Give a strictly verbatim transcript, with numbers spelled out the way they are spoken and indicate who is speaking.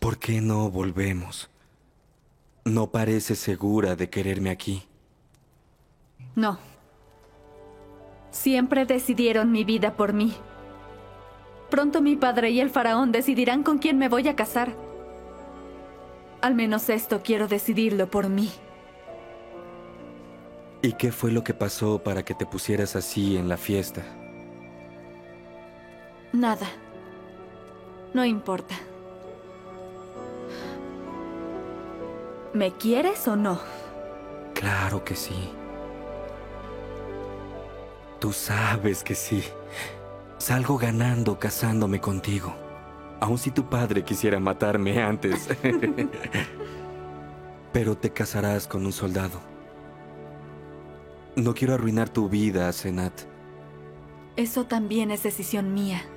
Speaker 1: ¿Por qué no volvemos? ¿No pareces segura de quererme aquí?
Speaker 2: No. Siempre decidieron mi vida por mí. Pronto mi padre y el faraón decidirán con quién me voy a casar. Al menos esto quiero decidirlo por mí.
Speaker 1: ¿Y qué fue lo que pasó para que te pusieras así en la fiesta?
Speaker 2: Nada. No importa. ¿Me quieres o no?
Speaker 1: Claro que sí. Tú sabes que sí. Salgo ganando casándome contigo. Aun si tu padre quisiera matarme antes. Pero te casarás con un soldado. No quiero arruinar tu vida, Senat.
Speaker 2: Eso también es decisión mía.